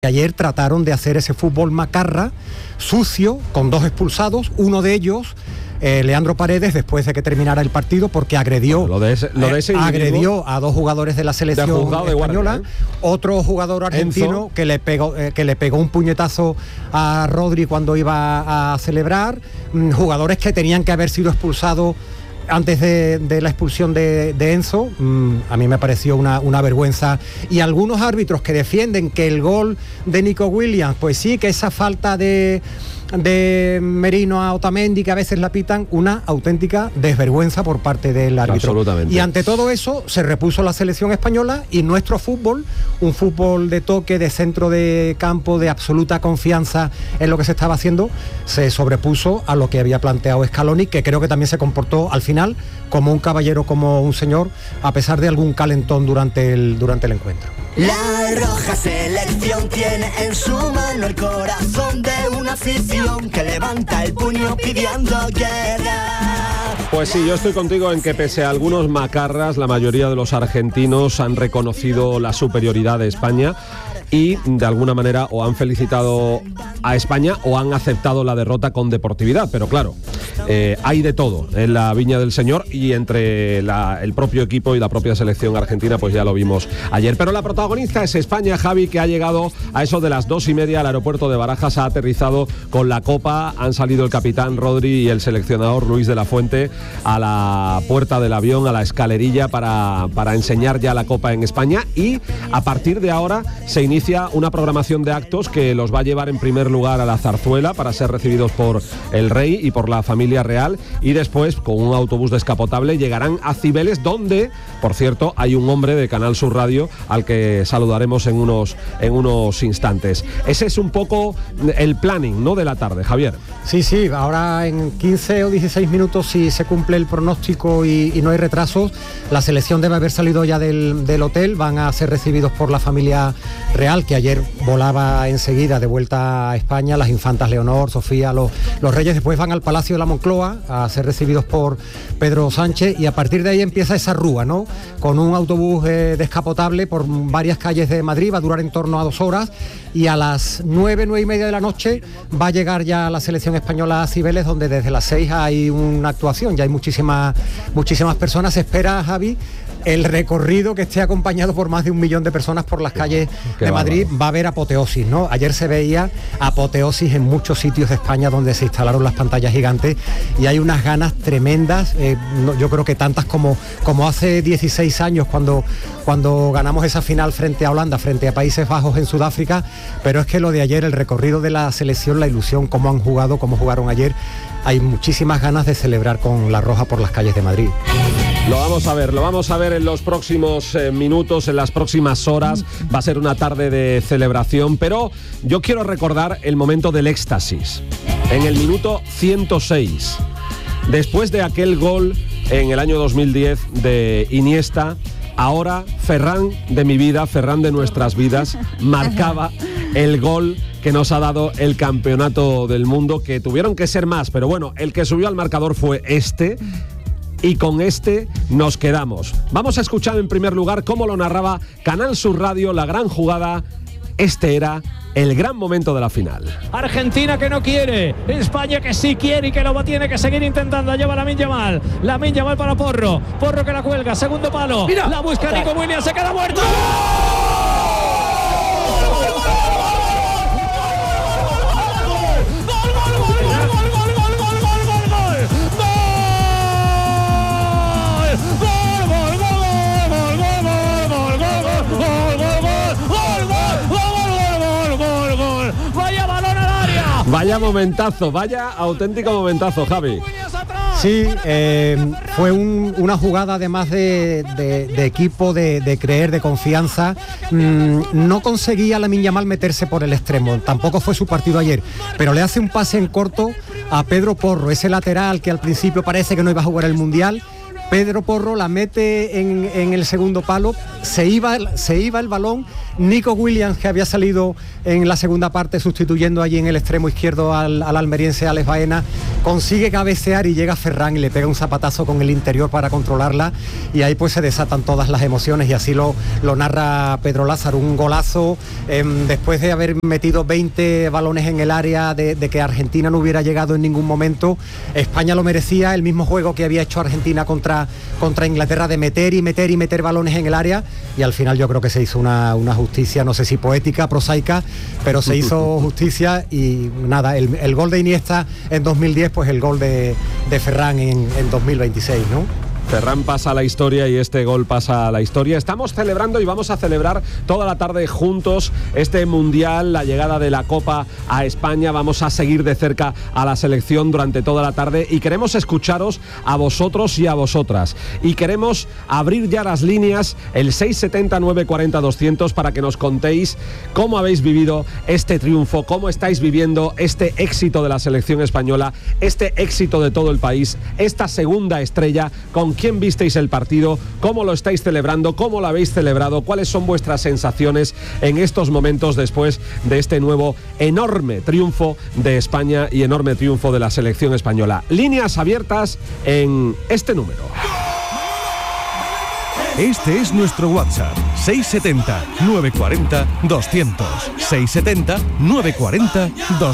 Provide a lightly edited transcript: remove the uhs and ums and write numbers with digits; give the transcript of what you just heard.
Ayer trataron de hacer ese fútbol macarra, sucio, con 2 expulsados, uno de ellos, Leandro Paredes, después de que terminara el partido, porque agredió a 2 jugadores de la selección española, otro jugador argentino que le pegó un puñetazo a Rodri cuando iba a celebrar, jugadores que tenían que haber sido expulsados antes de la expulsión de Enzo. A mí me pareció una vergüenza. Y algunos árbitros que defienden que el gol de Nico Williams, pues sí, que esa falta de Merino a Otamendi, que a veces la pitan, una auténtica desvergüenza por parte del árbitro. Absolutamente. Y ante todo eso se repuso la selección española, y nuestro fútbol, un fútbol de toque, de centro de campo, de absoluta confianza en lo que se estaba haciendo, se sobrepuso a lo que había planteado Scaloni, que creo que también se comportó al final como un caballero, como un señor, a pesar de algún calentón durante el encuentro. La roja selección tiene en su mano el corazón de una afición que levanta el puño pidiendo guerra. Pues sí, yo estoy contigo en que pese a algunos macarras, la mayoría de los argentinos han reconocido la superioridad de España y de alguna manera o han felicitado a España o han aceptado la derrota con deportividad, pero claro, hay de todo en la viña del señor, y entre el propio equipo y la propia selección argentina, pues ya lo vimos ayer. Pero la protagonista es España, Javi, que ha llegado a eso de las 2:30 al aeropuerto de Barajas, ha aterrizado con la copa, han salido el capitán Rodri y el seleccionador Luis de la Fuente a la puerta del avión, a la escalerilla para enseñar ya la copa en España, y a partir de ahora se inicia una programación de actos que los va a llevar en primer lugar a la Zarzuela para ser recibidos por el rey y por la familia real, y después con un autobús descapotable llegarán a Cibeles, donde, por cierto, hay un hombre de Canal Sur Radio al que saludaremos en unos instantes. Ese es un poco el planning, ¿no?, de la tarde, Javier. Sí, ahora en 15 o 16 minutos, si se cumple el pronóstico y no hay retrasos, la selección debe haber salido ya del hotel, van a ser recibidos por la familia real, que ayer volaba enseguida de vuelta a España, las infantas Leonor, Sofía, los reyes. Después van al Palacio de la Moncloa a ser recibidos por Pedro Sánchez, y a partir de ahí empieza esa rúa, ¿no?, con un autobús descapotable por varias calles de Madrid, va a durar en torno a 2 horas, y a las 9:30 de la noche va a llegar ya la selección española a Cibeles, donde desde las 6 hay una actuación, ya hay muchísimas personas. Se espera, Javi, el recorrido que esté acompañado por más de 1 millón de personas por las calles de Madrid. Va a haber apoteosis, ¿no? Ayer se veía apoteosis en muchos sitios de España donde se instalaron las pantallas gigantes, y hay unas ganas tremendas, yo creo que tantas como hace 16 años cuando ganamos esa final frente a Holanda, frente a Países Bajos en Sudáfrica. Pero es que lo de ayer, el recorrido de la selección, la ilusión, cómo han jugado, cómo jugaron ayer, hay muchísimas ganas de celebrar con la roja por las calles de Madrid. Lo vamos a ver en los próximos minutos, en las próximas horas. Va a ser una tarde de celebración, pero yo quiero recordar el momento del éxtasis. En el minuto 106, después de aquel gol en el año 2010 de Iniesta, ahora Ferran de mi vida, Ferran de nuestras vidas, marcaba el gol que nos ha dado el campeonato del mundo, que tuvieron que ser más, pero bueno, el que subió al marcador fue este, y con este nos quedamos. Vamos a escuchar en primer lugar cómo lo narraba Canal Sur Radio, la gran jugada. Este era el gran momento de la final. Argentina que no quiere, España que sí quiere y que lo tiene que seguir intentando. Lleva Lamine Yamal para Porro que la cuelga, segundo palo. Mira, la busca Nico Williams, se queda muerto. Vaya momentazo, vaya auténtico momentazo, Javi. Sí, fue una jugada además de equipo, de creer, de confianza. No conseguía Lamine Yamal meterse por el extremo, tampoco fue su partido ayer, pero le hace un pase en corto a Pedro Porro, ese lateral que al principio parece que no iba a jugar el Mundial. Pedro Porro la mete en el segundo palo, se iba el balón, Nico Williams, que había salido en la segunda parte sustituyendo allí en el extremo izquierdo al almeriense Alex Baena, consigue cabecear y llega Ferran y le pega un zapatazo con el interior para controlarla, y ahí pues se desatan todas las emociones, y así lo narra Pedro Lázaro. Un golazo después de haber metido 20 balones en el área, de que Argentina no hubiera llegado en ningún momento. España lo merecía, el mismo juego que había hecho Argentina contra Inglaterra, de meter balones en el área, y al final yo creo que se hizo una justicia, no sé si poética, prosaica, pero se hizo justicia. Y nada, el gol de Iniesta en 2010, pues el gol de Ferran en 2026, ¿no? Ferran pasa a la historia y este gol pasa a la historia. Estamos celebrando y vamos a celebrar toda la tarde juntos este Mundial, la llegada de la Copa a España. Vamos a seguir de cerca a la selección durante toda la tarde y queremos escucharos a vosotros y a vosotras. Y queremos abrir ya las líneas, el 670 940 200, para que nos contéis cómo habéis vivido este triunfo, cómo estáis viviendo este éxito de la selección española, este éxito de todo el país, esta segunda estrella. ¿Con quién visteis el partido? ¿Cómo lo estáis celebrando? ¿Cómo lo habéis celebrado? ¿Cuáles son vuestras sensaciones en estos momentos después de este nuevo enorme triunfo de España y enorme triunfo de la selección española? Líneas abiertas en este número. Este es nuestro WhatsApp, 670 940 200. 670 940 200.